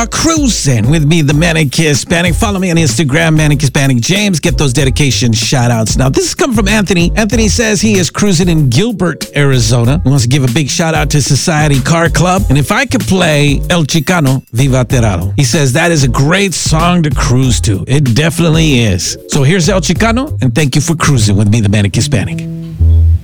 Cruising with me, the Manic Hispanic. Follow me on Instagram, Manic Hispanic James. Get those dedication shout outs. Now, this is coming from Anthony. Anthony says he is cruising in Gilbert, Arizona. He wants to give a big shout out to Society Car Club. And if I could play El Chicano, Viva Terrado. He says that is a great song to cruise to. It definitely is. So here's El Chicano, and thank you for cruising with me, the Manic Hispanic.